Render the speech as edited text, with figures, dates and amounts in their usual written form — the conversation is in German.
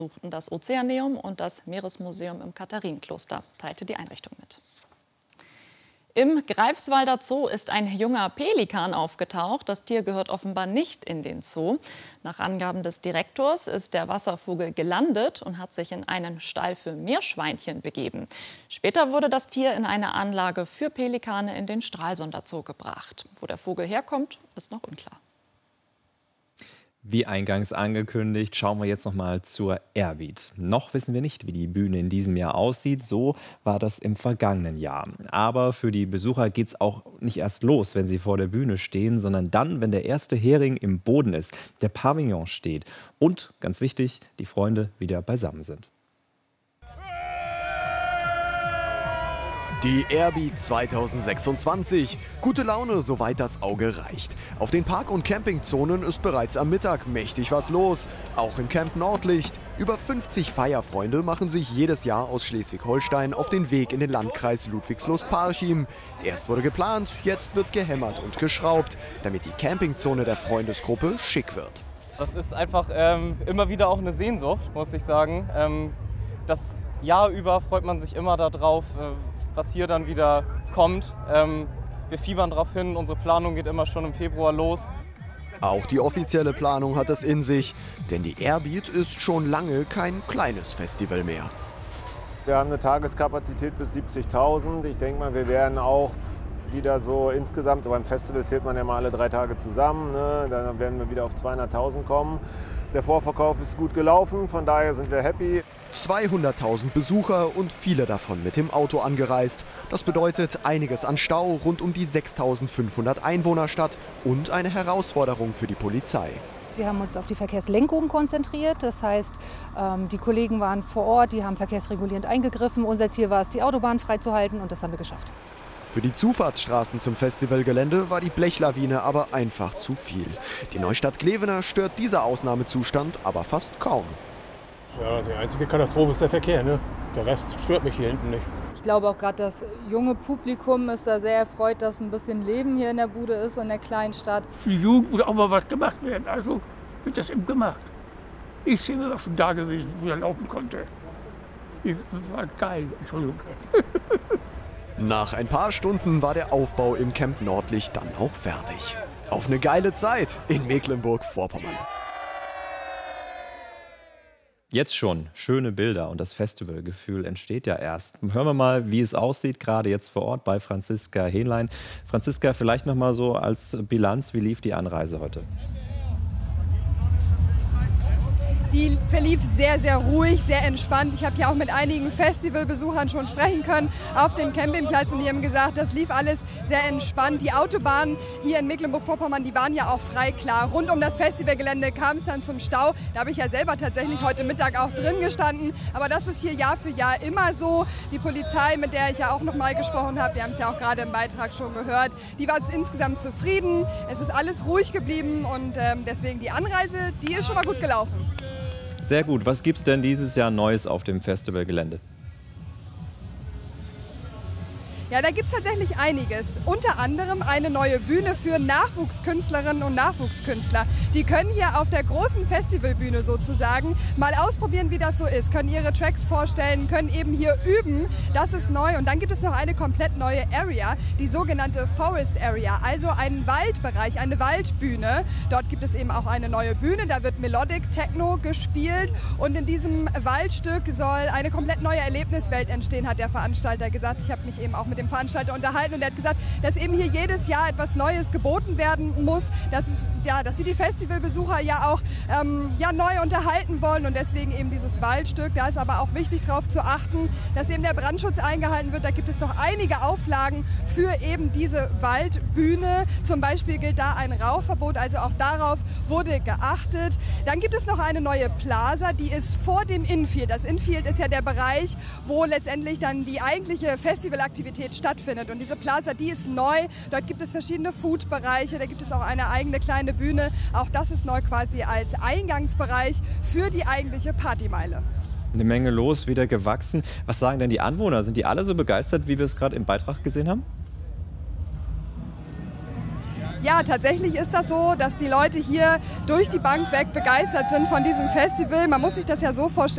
besuchten das Ozeaneum und das Meeresmuseum im Katharinenkloster, teilte die Einrichtung mit. Im Greifswalder Zoo ist ein junger Pelikan aufgetaucht. Das Tier gehört offenbar nicht in den Zoo. Nach Angaben des Direktors ist der Wasservogel gelandet und hat sich in einen Stall für Meerschweinchen begeben. Später wurde das Tier in eine Anlage für Pelikane in den Stralsunder Zoo gebracht. Wo der Vogel herkommt, ist noch unklar. Wie eingangs angekündigt, schauen wir jetzt noch mal zur Airbeat. Noch wissen wir nicht, wie die Bühne in diesem Jahr aussieht. So war das im vergangenen Jahr. Aber für die Besucher geht es auch nicht erst los, wenn sie vor der Bühne stehen, sondern dann, wenn der erste Hering im Boden ist, der Pavillon steht und, ganz wichtig, die Freunde wieder beisammen sind. Die Airbeat 2026. Gute Laune, soweit das Auge reicht. Auf den Park- und Campingzonen ist bereits am Mittag mächtig was los. Auch im Camp Nordlicht. Über 50 Feierfreunde machen sich jedes Jahr aus Schleswig-Holstein auf den Weg in den Landkreis Ludwigslust-Parchim. Erst wurde geplant, jetzt wird gehämmert und geschraubt, damit die Campingzone der Freundesgruppe schick wird. Das ist einfach immer wieder auch eine Sehnsucht, muss ich sagen. Das Jahr über freut man sich immer darauf, was hier dann wieder kommt. Wir fiebern darauf hin, unsere Planung geht immer schon im Februar los. Auch die offizielle Planung hat es in sich, denn die Airbeat ist schon lange kein kleines Festival mehr. Wir haben eine Tageskapazität bis 70.000. Ich denke mal, wir werden auch wieder so insgesamt, beim Festival zählt man ja mal alle 3 Tage zusammen, ne? Dann werden wir wieder auf 200.000 kommen. Der Vorverkauf ist gut gelaufen, von daher sind wir happy. 200.000 Besucher und viele davon mit dem Auto angereist. Das bedeutet einiges an Stau rund um die 6.500 Einwohnerstadt und eine Herausforderung für die Polizei. Wir haben uns auf die Verkehrslenkung konzentriert. Das heißt, die Kollegen waren vor Ort, die haben verkehrsregulierend eingegriffen. Unser Ziel war es, die Autobahn freizuhalten, und das haben wir geschafft. Für die Zufahrtsstraßen zum Festivalgelände war die Blechlawine aber einfach zu viel. Die Neustadt Glewener stört dieser Ausnahmezustand aber fast kaum. Ja, die einzige Katastrophe ist der Verkehr, ne? Der Rest stört mich hier hinten nicht. Ich glaube auch gerade das junge Publikum ist da sehr erfreut, dass ein bisschen Leben hier in der Bude ist, in der kleinen Stadt. Für die Jugend muss auch mal was gemacht werden, also wird das eben gemacht. Ich bin auch schon da gewesen, wo er laufen konnte. Das war geil, Entschuldigung. Nach ein paar Stunden war der Aufbau im Camp Nordlicht dann auch fertig. Auf eine geile Zeit in Mecklenburg-Vorpommern. Jetzt schon schöne Bilder und das Festivalgefühl entsteht ja erst. Hören wir mal, wie es aussieht, gerade jetzt vor Ort bei Franziska Hähnlein. Franziska, vielleicht noch mal so als Bilanz, wie lief die Anreise heute? Die verlief sehr, sehr ruhig, sehr entspannt. Ich habe ja auch mit einigen Festivalbesuchern schon sprechen können auf dem Campingplatz, und die haben gesagt, das lief alles sehr entspannt. Die Autobahnen hier in Mecklenburg-Vorpommern, die waren ja auch frei klar. Rund um das Festivalgelände kam es dann zum Stau. Da habe ich ja selber tatsächlich heute Mittag auch drin gestanden. Aber das ist hier Jahr für Jahr immer so. Die Polizei, mit der ich ja auch noch mal gesprochen habe, wir haben es ja auch gerade im Beitrag schon gehört, die war insgesamt zufrieden. Es ist alles ruhig geblieben, und deswegen die Anreise, die ist schon mal gut gelaufen. Sehr gut. Was gibt es denn dieses Jahr Neues auf dem Festivalgelände? Ja, da gibt es tatsächlich einiges. Unter anderem eine neue Bühne für Nachwuchskünstlerinnen und Nachwuchskünstler. Die können hier auf der großen Festivalbühne sozusagen mal ausprobieren, wie das so ist. Können ihre Tracks vorstellen, können eben hier üben. Das ist neu. Und dann gibt es noch eine komplett neue Area, die sogenannte Forest Area, also einen Waldbereich, eine Waldbühne. Dort gibt es eben auch eine neue Bühne. Da wird Melodic Techno gespielt. Und in diesem Waldstück soll eine komplett neue Erlebniswelt entstehen, hat der Veranstalter gesagt. Ich habe mich eben auch mit dem Veranstalter unterhalten, und er hat gesagt, dass eben hier jedes Jahr etwas Neues geboten werden muss, dass sie die Festivalbesucher ja auch neu unterhalten wollen, und deswegen eben dieses Waldstück. Da ist aber auch wichtig darauf zu achten, dass eben der Brandschutz eingehalten wird. Da gibt es noch einige Auflagen für eben diese Waldbühne. Zum Beispiel gilt da ein Rauchverbot, also auch darauf wurde geachtet. Dann gibt es noch eine neue Plaza, die ist vor dem Infield. Das Infield ist ja der Bereich, wo letztendlich dann die eigentliche Festivalaktivität stattfindet. Und diese Plaza, die ist neu. Dort gibt es verschiedene Food-Bereiche, da gibt es auch eine eigene kleine Bühne. Auch das ist neu quasi als Eingangsbereich für die eigentliche Partymeile. Eine Menge los, wieder gewachsen. Was sagen denn die Anwohner? Sind die alle so begeistert, wie wir es gerade im Beitrag gesehen haben? Ja, tatsächlich ist das so, dass die Leute hier durch die Bank weg begeistert sind von diesem Festival. Man muss sich das ja so vorstellen.